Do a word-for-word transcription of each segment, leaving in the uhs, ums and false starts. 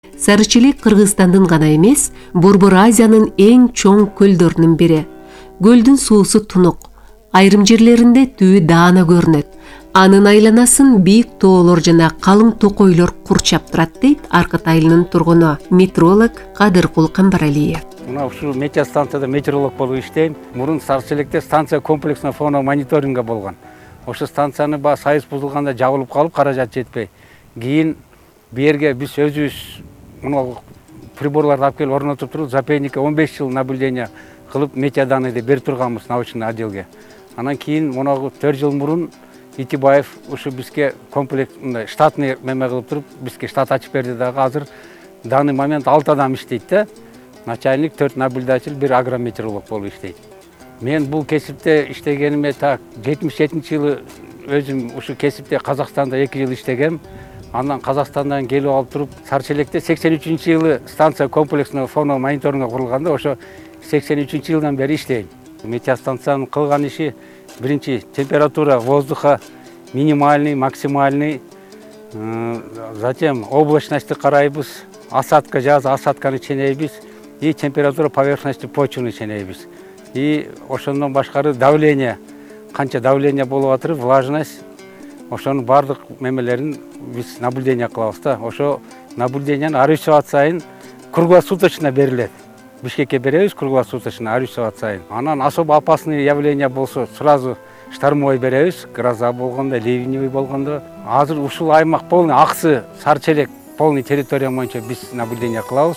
Сарычелек Кыргызстандын гана эмес, Борбор Азиянын эң чоң көлдөрүнүн бири. Көлдүн суусу тунук, айрым жерлеринде түбү даана көрүнөт. Анын айланасын бийик тоолор жана калың токойлор курчап турат, дейт Аркыт айылынын тургуну, метеоролог Кадыркул Камбаралиев. Мына ушул метеостанцияда метеоролог болуп иштейм. Мурун Сарычелекте станция комплексно фоно мониторинга болгон. Ошо станцияны ба сайыз бузулганда жабылып калып, каражат жетпей. Кийин берге биз өзүбүз мына приборларды алып келип орнотуп туруп, запейникке он беш жыл наблюдение кылып метеоданныйды берип турганбыз научный отделге. Анан кийин мына төрт жыл мурун Итибаев ушу бизге комплекс штатный меме кылып туруп, бизге штат ачып берди дагы. Азыр данный момент алты адам иштейт да. Начальник, төрт наблюдатель, бир агрометеоролог болуп иштейт. Мен бул кесипте иштегениме так жетимиш жетинчи жылы өзүм ушу кесипте Казакстанда эки жыл иштегем. Андан Казакстандан келип алып туруп, Сарычелекте сексен үчүнчү жылы станция комплексного фоно мониторинга курулганда, ошо сексен үчүнчү жылдан бери иштейм. Метеостанциянын кылган иши биринчи температура воздуха минимальный, максимальный. Затем облачностьты карайбыз, осадка жаз, осадканы ченейбиз и температура поверхности почваны ченейбиз. И ошондон башкары давление, канча давление болуп атыр, влажность, ошонун бардык мемелерин биз наблюдение кылабыз да. Ошо наблюдениянын ар үч саат сайын круглосуточно берилет. Бишкекке беребиз круглосуточно ар үч саат сайын. Анан особо опасный явление болсо сразу штормовой беребиз, гроза болгондо, ливневый болгондо. Азыр ушул аймак полный аксы, Сарычелек полный территория боюнча биз наблюдение кылабыз.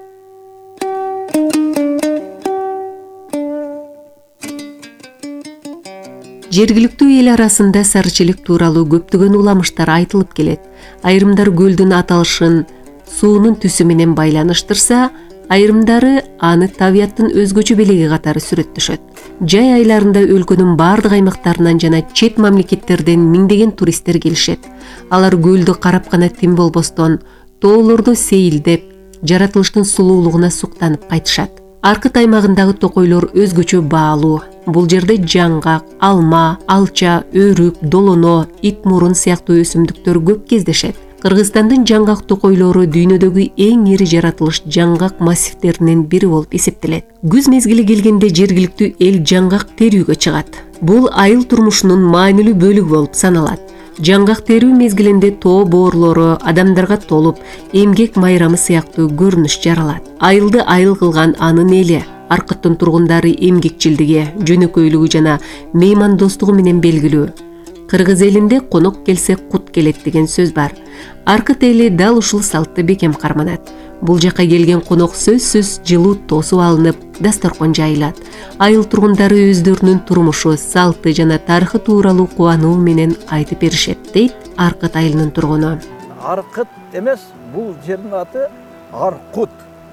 Жергиликтүү эл арасында Сарычелек тууралуу көптөгөн уламыштар айтылып келет. Айрымдар көлдүн аталышын суунун түсү менен байланыштырса, айрымдары аны табияттын өзгөчө белеги катары сүрөттөшөт. Жай айларында өлкөнүн бардык аймактарынан жана чет мамлекеттерден миңдеген туристтер келишет. Алар көлдү карап гана тим болбостон, тоолордо сейилдеп, жаратылыштын сулуулугуна суктанып кайтышат. Аркыт аймагындагы токойлор өзгөчө баалуу. Бул жерде жаңгак, алма, алча, өрүк, долоно, ит мурун сыяктуу өсүмдүктөр көп кездешет. Кыргызстандын жаңгак токойлору дүйнөдөгү эң ири жаратылыш жаңгак массивдеринин бири болуп эсептелет. Күз мезгили келгенде жергиликтүү эл жаңгак терүүгө чыгат. Бул айыл турмушунун маанилүү бөлүгү болуп саналат. Жаңгак терүү мезгилинде тоо боорлору адамдарга толуп, эмгек майрамы сыяктуу көрүнүш жаралат. Айылды айыл кылган анын эли. Аркыттын тургундары эмгекчилдиги, жөнөкөйлүгү жана меймандостугу менен белгилүү. Кыргыз элинде конок келсе кут келет деген сөз бар. Аркыт эли дал ушул салтты бекем карманат. Бул жака келген конок сөзсүз жылуу тосуп алынып, дасторкон жайылат. Айыл тургундары өздөрүнүн турмушу, салты жана тарыхы тууралуу кубануу менен айтып беришет, дейт Аркыт айылынын тургуну. Аркыт эмес, бул жердин аты Аркут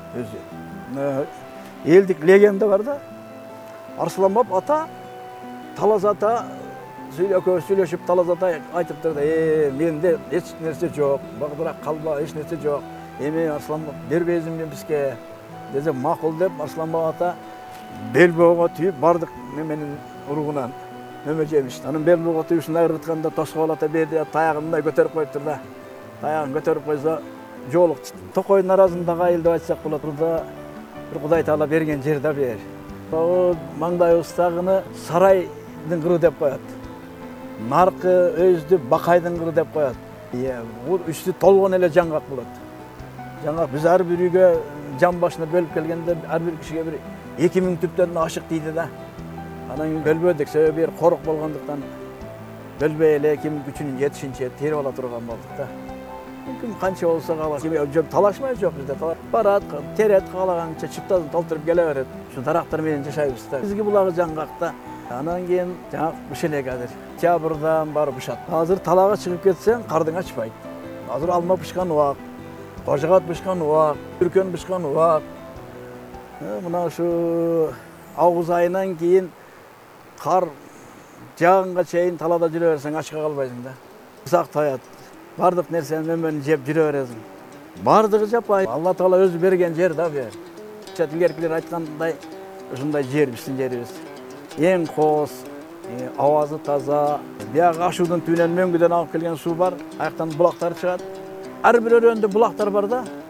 өзү. Элдик легенда бар да. Арсланбап ата, Талас ата сүйлөкө сүйлөшүп Талас ата айтып турду, "Э, менде эч нерсе жок, багдырак калба, эч нерсе жок. Эми Арсланбап бербейсиң мен бизге?" десе, "Макул" деп Арсланбап ата белбоого түйүп бардык неменин уругунан неме жемиш. Анын белбоого түйүшүн айрытканда Тосгоол ата берди, таягын мындай көтөрүп коюптур да. Таягын көтөрүп койсо, жолук токойдун арасындагы айыл деп айтсак болот. Турда bir Кудай Таала берген жер да бер. О, маңдайыбыздагыны сарайдын кыры деп коет. Наркы өздү бакайдын кыры деп коет. Иә, бул үстү толгон эле жаңгак болот. Жаңгак биз ар бир үйгө жан башына бөлүп келгенде ар бир кишиге бир эки миң түптөн ашык дейди да. Анан бөлбөдүк, себеби бир корок болгондуктан бөлбөй эле эки миң үчүнүн жетишинчи терип ала турган болдук да. Ким канча болсо калат. Талашмай жок бизде. Барат, терет каалаганча чыптасын толтуруп келе берет. Ушу дарактар менен жашайбыз да. Бизги булагы жаңгакта. Анан кийин жаңгак бишелек азыр. Октябрдан барып бышат. Азыр талага чыгып кетсең, кардың ачпайт. Азыр алма бышкан убак, кожогат бышкан убак, үркөн бышкан убак. Мына ушу авгуз айынан кийин кар жаагынга чейин талада жүрө берсең ачка калбайсың да. Ысак таят. Бардык нерсени өмөнү жеп жүрө бересиң. Бардыгы жаппай. Алла Таала өзү берген жер да бер. Илгеркилер айткандай, ушундай жер биздин жерибиз. Эң кооз, абазы таза. Бияга ашуудун түбүнөн мөңгүдөн алып келген суу бар. Аяктан булактар чыгат. Ар бир өрөөндө булактар бар да.